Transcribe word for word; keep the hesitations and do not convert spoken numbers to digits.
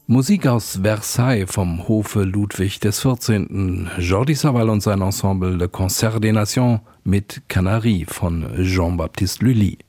Musik aus Versailles vom Hofe Ludwig des vierzehnten. Jordi Savall und sein Ensemble Le Concert des Nations mit Canaries von Jean-Baptiste Lully.